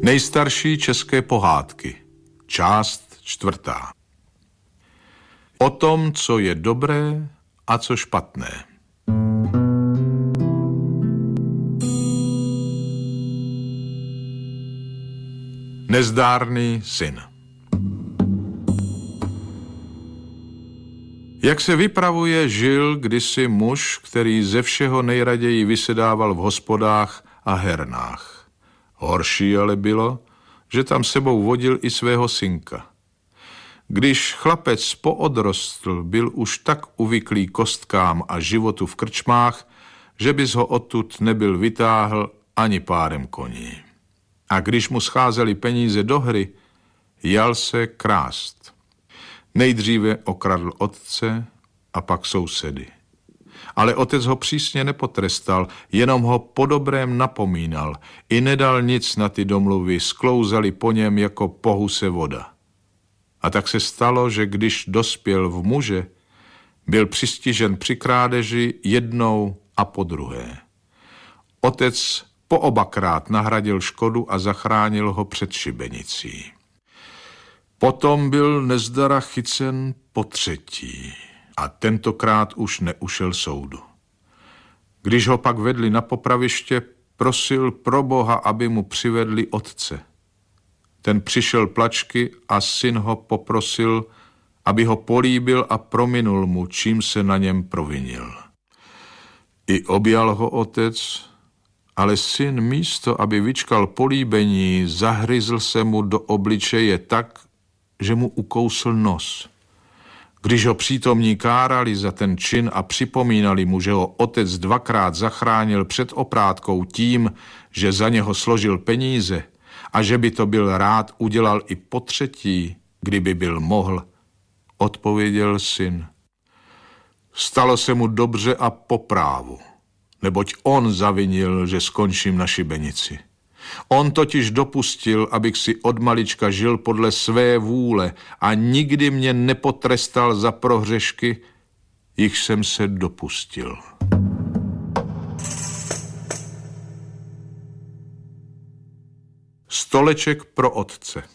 Nejstarší české pohádky. Část 4. O tom, co je dobré a co špatné. Nezdárný syn. Jak se vypravuje, žil kdysi muž, který ze všeho nejraději vysedával v hospodách a hernách. Horší ale bylo, že tam sebou vodil i svého synka. Když chlapec poodrostl, byl už tak uvyklý kostkám a životu v krčmách, že bys ho odtud nebyl vytáhl ani párem koní. A když mu scházely peníze do hry, jal se krást. Nejdříve okradl otce a pak sousedy. Ale otec ho přísně nepotrestal, jenom ho po dobrém napomínal. I nedal nic na ty domluvy, sklouzali po něm jako po huse voda. A tak se stalo, že když dospěl v muže, byl přistižen při krádeži jednou a po druhé. Otec po obakrát nahradil škodu a zachránil ho před šibenicí. Potom byl nezdara chycen po třetí a tentokrát už neušel soudu. Když ho pak vedli na popraviště, prosil pro Boha, aby mu přivedli otce. Ten přišel plačky a syn ho poprosil, aby ho políbil a prominul mu, čím se na něm provinil. I objal ho otec, ale syn místo, aby vyčkal políbení, zahryzl se mu do obličeje tak, že mu ukousl nos. Když ho přítomní kárali za ten čin a připomínali mu, že ho otec dvakrát zachránil před oprátkou tím, že za něho složil peníze a že by to byl rád udělal i po třetí, kdyby byl mohl, odpověděl syn. Stalo se mu dobře a po právu, neboť on zavinil, že skončím na šibenici. On totiž dopustil, abych si od malička žil podle své vůle a nikdy mě nepotrestal za prohřešky, jich jsem se dopustil. Stoleček pro otce.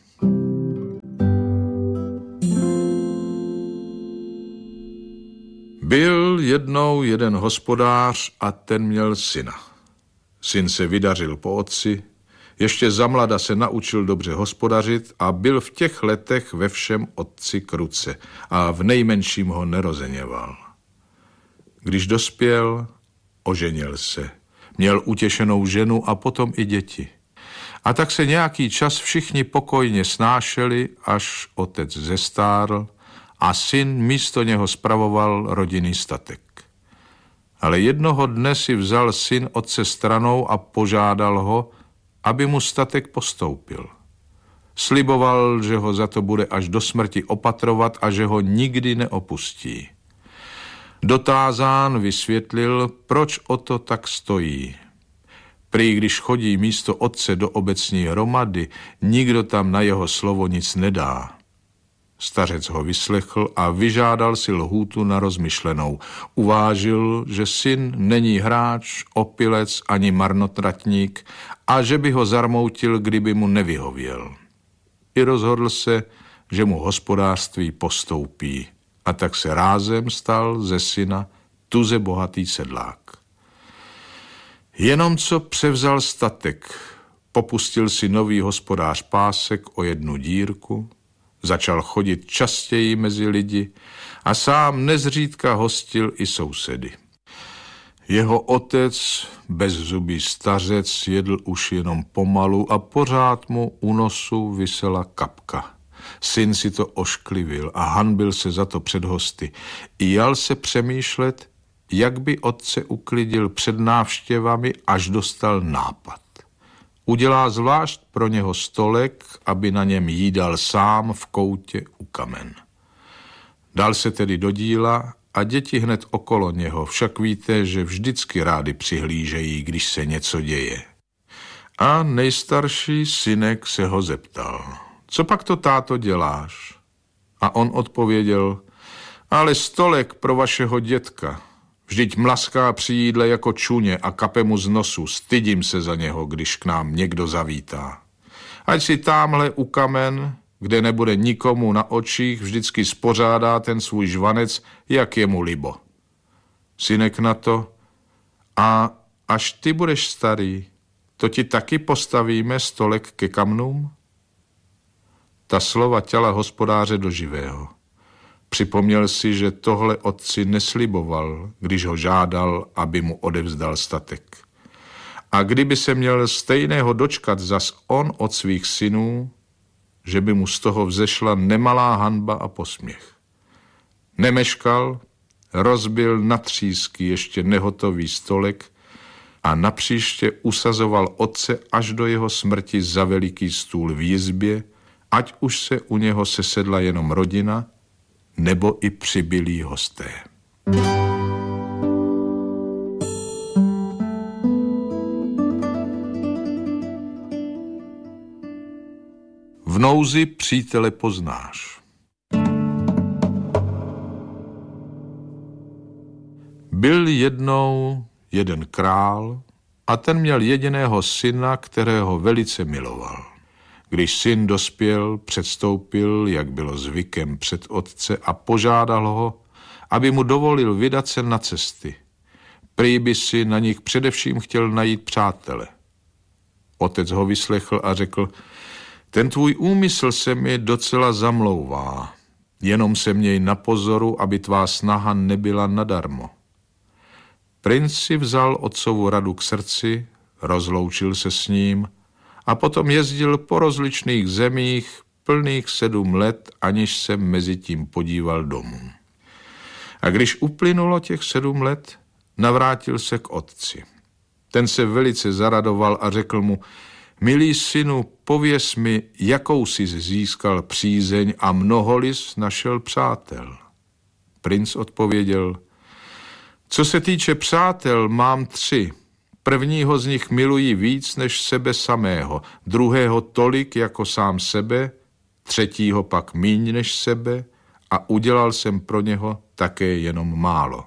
Byl jednou jeden hospodář a ten měl syna. Syn se vydařil po otci, ještě zamlada se naučil dobře hospodařit a byl v těch letech ve všem otci k ruce a v nejmenším ho nerozeněval. Když dospěl, oženil se, měl utěšenou ženu a potom i děti. A tak se nějaký čas všichni pokojně snášeli, až otec zestárl a syn místo něho spravoval rodinný statek. Ale jednoho dne si vzal syn otce stranou a požádal ho, aby mu statek postoupil. Sliboval, že ho za to bude až do smrti opatrovat a že ho nikdy neopustí. Dotázán vysvětlil, proč o to tak stojí. Prý když chodí místo otce do obecní hromady, nikdo tam na jeho slovo nic nedá. Stařec ho vyslechl a vyžádal si lhůtu na rozmyšlenou. Uvážil, že syn není hráč, opilec ani marnotratník a že by ho zarmoutil, kdyby mu nevyhověl. I rozhodl se, že mu hospodářství postoupí a tak se rázem stal ze syna tuze bohatý sedlák. Jenom co převzal statek, popustil si nový hospodář pásek o jednu dírku, začal chodit častěji mezi lidi a sám nezřídka hostil i sousedy. Jeho otec, bezzubý stařec, jedl už jenom pomalu a pořád mu u nosu visela kapka. Syn si to ošklivil a hanbil se za to před hosty. I jal se přemýšlet, jak by otce uklidil před návštěvami, až dostal nápad. Udělá zvlášť pro něho stolek, aby na něm jídal sám v koutě u kamen. Dal se tedy do díla a děti hned okolo něho, však víte, že vždycky rádi přihlížejí, když se něco děje. A nejstarší synek se ho zeptal, co pak to, táto, děláš? A on odpověděl, ale stolek pro vašeho dětka. Vždyť mlaská při jídle jako čuně a kape mu z nosu, stydím se za něho, když k nám někdo zavítá. Ať si támhle u kamen, kde nebude nikomu na očích, vždycky spořádá ten svůj žvanec, jak je mu libo. Synek na to: a až ty budeš starý, to ti taky postavíme stolek ke kamnům? Ta slova těla hospodáře do živého. Připomněl si, že tohle otci nesliboval, když ho žádal, aby mu odevzdal statek. A kdyby se měl stejného dočkat zas on od svých synů, že by mu z toho vzešla nemalá hanba a posměch. Nemeškal, rozbil na třísky ještě nehotový stolek a napříště usazoval otce až do jeho smrti za veliký stůl v jizbě, ať už se u něho sesedla jenom rodina nebo i přibylí hosté. V nouzi přítele poznáš. Byl jednou jeden král a ten měl jediného syna, kterého velice miloval. Když syn dospěl, předstoupil, jak bylo zvykem, před otce a požádal ho, aby mu dovolil vydat se na cesty. Prý by si na nich především chtěl najít přátele. Otec ho vyslechl a řekl: ten tvůj úmysl se mi docela zamlouvá, jenom se měj na pozoru, aby tvá snaha nebyla nadarmo. Princ si vzal otcovu radu k srdci, rozloučil se s ním a potom jezdil po rozličných zemích plných 7 let, aniž se mezi tím podíval domů. A když uplynulo těch 7 let, navrátil se k otci. Ten se velice zaradoval a řekl mu: milý synu, pověz mi, jakou jsi získal přízeň a mnoho-li jsi našel přátel. Princ odpověděl: co se týče přátel, mám 3. Prvního z nich miluji víc než sebe samého, druhého tolik jako sám sebe, třetího pak míň než sebe a udělal jsem pro něho také jenom málo.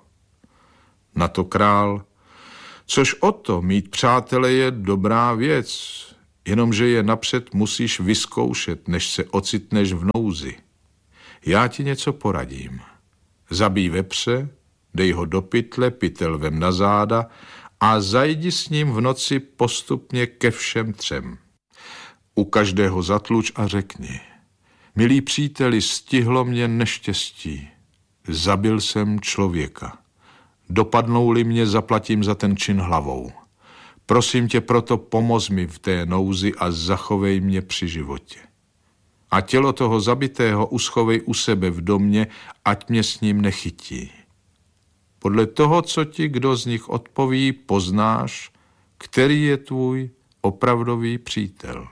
Na to král: což o to, mít přátele je dobrá věc, jenomže je napřed musíš vyzkoušet, než se ocitneš v nouzi. Já ti něco poradím. Zabij vepře, dej ho do pytle, pytel vem na záda a zajdi s ním v noci postupně ke všem 3. U každého zatluč a řekni: milí příteli, stihlo mě neštěstí. Zabil jsem člověka. Dopadnou-li mě, zaplatím za ten čin hlavou. Prosím tě proto, pomoz mi v té nouzi a zachovej mě při životě. A tělo toho zabitého uschovej u sebe v domě, ať mě s ním nechytí. Podle toho, co ti kdo z nich odpoví, poznáš, který je tvůj opravdový přítel.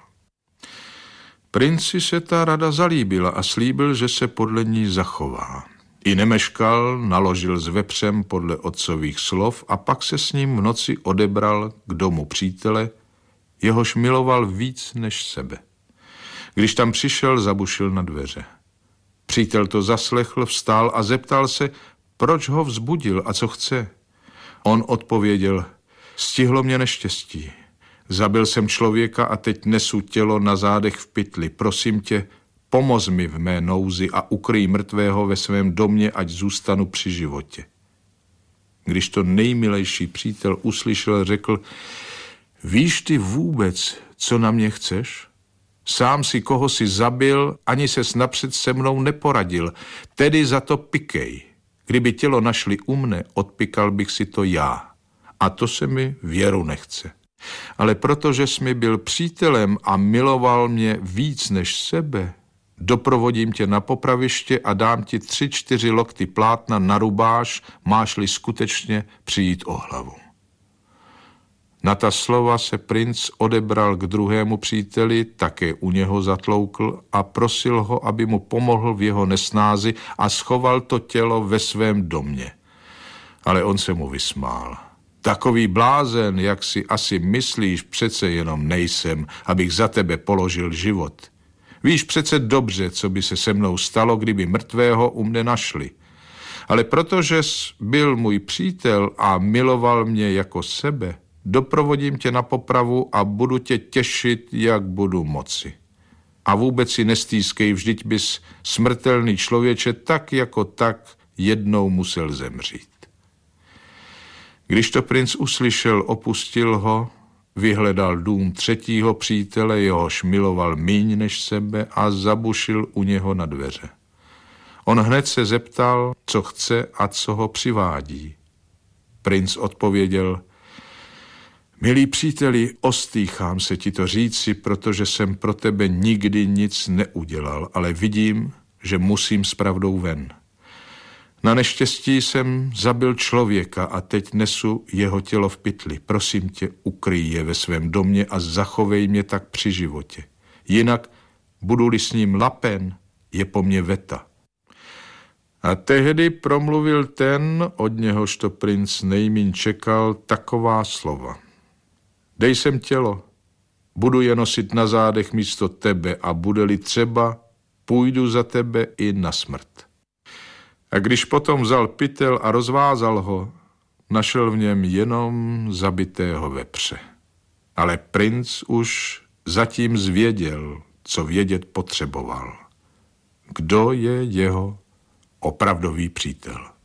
Princi se ta rada zalíbila a slíbil, že se podle ní zachová. I nemeškal, naložil s vepřem podle otcových slov a pak se s ním v noci odebral k domu přítele, jehož miloval víc než sebe. Když tam přišel, zabušil na dveře. Přítel to zaslechl, vstál a zeptal se, proč ho vzbudil a co chce. On odpověděl: stihlo mě neštěstí. Zabil jsem člověka a teď nesu tělo na zádech v pytli. Prosím tě, pomoz mi v mé nouzi a ukryj mrtvého ve svém domě, ať zůstanu při životě. Když to nejmilejší přítel uslyšel, řekl: víš ty vůbec, co na mě chceš? Sám si koho si zabil, ani ses napřed se mnou neporadil, tedy za to pikej. Kdyby tělo našli u mne, odpikal bych si to já. A to se mi věru nechce. Ale protože jsi mi byl přítelem a miloval mě víc než sebe, doprovodím tě na popraviště a dám ti 3-4 lokty plátna na rubáš, máš-li skutečně přijít o hlavu. Na ta slova se princ odebral k druhému příteli, také u něho zatloukl a prosil ho, aby mu pomohl v jeho nesnázi a schoval to tělo ve svém domě. Ale on se mu vysmál. Takový blázen, jak si asi myslíš, přece jenom nejsem, abych za tebe položil život. Víš přece dobře, co by se se mnou stalo, kdyby mrtvého u mne našli. Ale protože jsi byl můj přítel a miloval mě jako sebe, doprovodím tě na popravu a budu tě těšit, jak budu moci. A vůbec si nestýskej, vždyť bys, smrtelný člověče, tak jako tak jednou musel zemřít. Když to princ uslyšel, opustil ho, vyhledal dům třetího přítele, jehož miloval míň než sebe, a zabušil u něho na dveře. On hned se zeptal, co chce a co ho přivádí. Princ odpověděl: milý příteli, ostýchám se ti to říci, protože jsem pro tebe nikdy nic neudělal, ale vidím, že musím s pravdou ven. Na neštěstí jsem zabil člověka a teď nesu jeho tělo v pytli. Prosím tě, ukryj je ve svém domě a zachovej mě tak při životě. Jinak, budu-li s ním lapen, je po mně veta. A tehdy promluvil ten, od něhož to princ nejmíň čekal, taková slova. Dej sem tělo, budu je nosit na zádech místo tebe a bude-li třeba, půjdu za tebe i na smrt. A když potom vzal pytel a rozvázal ho, našel v něm jenom zabitého vepře. Ale princ už zatím zvěděl, co vědět potřeboval. Kdo je jeho opravdový přítel?